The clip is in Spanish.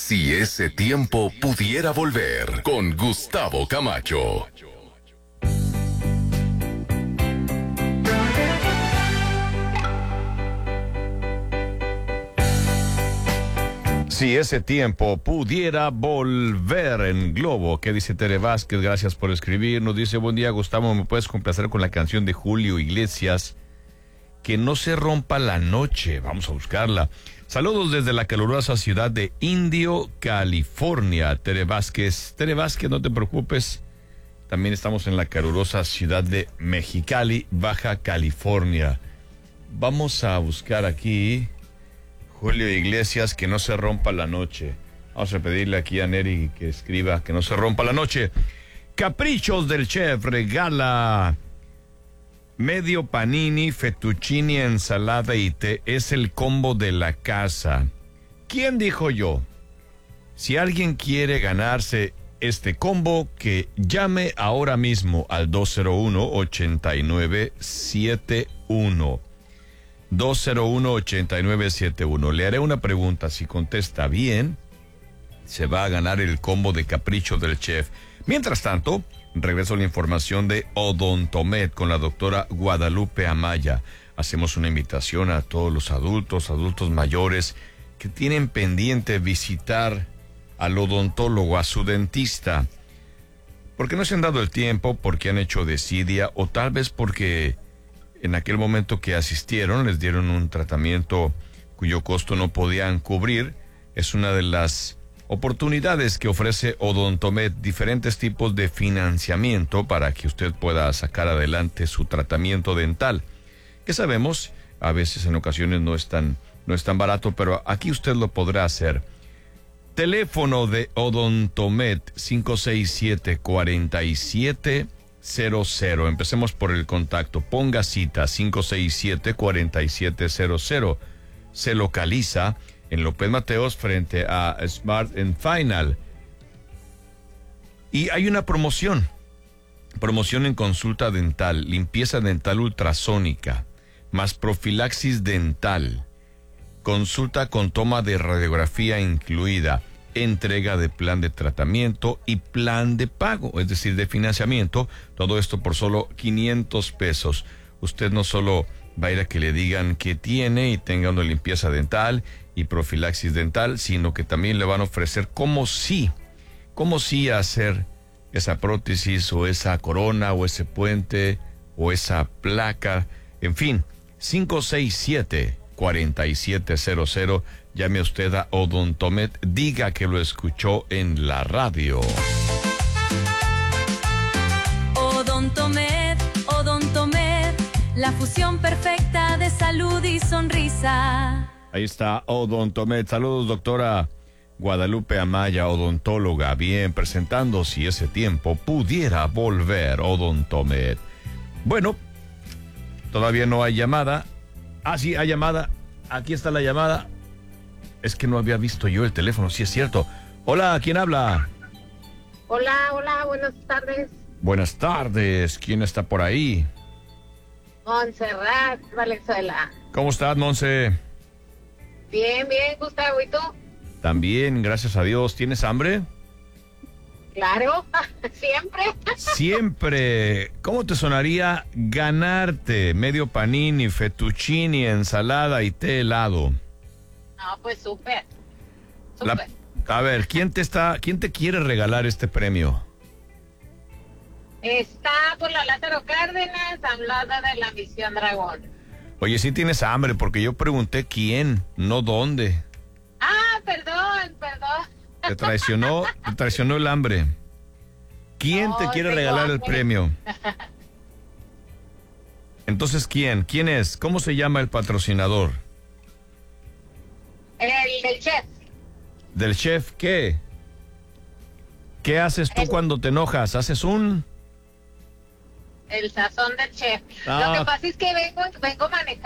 Si ese tiempo pudiera volver, con Gustavo Camacho. Si ese tiempo pudiera volver en Globo. ¿Qué dice Tere Vázquez? Gracias por escribir. Nos dice: buen día, Gustavo, ¿me puedes complacer con la canción de Julio Iglesias, Que no se rompa la noche? Vamos a buscarla. Saludos desde la calurosa ciudad de Indio, California. Tere Vázquez, no te preocupes. También estamos en la calurosa ciudad de Mexicali, Baja California. Vamos a buscar aquí Julio Iglesias, Que no se rompa la noche. Vamos a pedirle aquí a Neri que escriba Que no se rompa la noche. Caprichos del Chef regala medio panini, fettuccini, ensalada y té. Es el combo de la casa. ¿Quién dijo yo? Si alguien quiere ganarse este combo, que llame ahora mismo al 201-8971. 201-8971. Le haré una pregunta. Si contesta bien, se va a ganar el combo de Capricho del Chef. Mientras tanto, regreso a la información de Odontomed con la doctora Guadalupe Amaya. Hacemos una invitación a todos los adultos mayores que tienen pendiente visitar al odontólogo, a su dentista, porque no se han dado el tiempo, porque han hecho desidia, o tal vez porque en aquel momento que asistieron les dieron un tratamiento cuyo costo no podían cubrir. Es una de las oportunidades que ofrece Odontomed, diferentes tipos de financiamiento para que usted pueda sacar adelante su tratamiento dental, que sabemos a veces en ocasiones no es tan barato, pero aquí usted lo podrá hacer. Teléfono de Odontomed 567-4700. Empecemos por el contacto. Ponga cita 567-4700. Se localiza en López Mateos frente a Smart and Final. Y hay una promoción en consulta dental, limpieza dental ultrasónica, más profilaxis dental, consulta con toma de radiografía incluida, entrega de plan de tratamiento y plan de pago, es decir, de financiamiento. Todo esto por solo 500 pesos. Usted no solo va a ir a que le digan que tiene y tenga una limpieza dental y profilaxis dental, sino que también le van a ofrecer cómo sí hacer esa prótesis o esa corona o ese puente o esa placa, en fin. 567-4700. Llame usted a Odontomed, diga que lo escuchó en la radio. Odontomed, la fusión perfecta de salud y sonrisa. Ahí está Odontomed. Saludos, doctora Guadalupe Amaya, odontóloga. Bien, presentando Si ese tiempo pudiera volver, Odontomed. Bueno, todavía no hay llamada. Ah, sí, hay llamada. Aquí está la llamada. Es que no había visto yo el teléfono, sí es cierto. Hola, ¿quién habla? Hola, buenas tardes. Buenas tardes, ¿quién está por ahí? Montserrat Valenzuela. ¿Cómo estás, Monse? Bien, Gustavo, ¿y tú? También, gracias a Dios. ¿Tienes hambre? Claro, siempre. Siempre. ¿Cómo te sonaría ganarte medio panini, fettuccini, ensalada y té helado? No, pues súper. A ver, ¿quién te quiere regalar este premio? Está por la Lázaro Cárdenas, hablada de la Misión Dragón. Oye, sí tienes hambre, porque yo pregunté quién, no dónde. Ah, perdón. Te traicionó el hambre. ¿Quién te quiere regalar el premio? Entonces, ¿quién? ¿Quién es? ¿Cómo se llama el patrocinador? El chef. ¿Del chef qué? ¿Qué haces tú cuando te enojas? ¿Haces un...? El sazón del chef. Ah. Lo que pasa es que vengo manejando.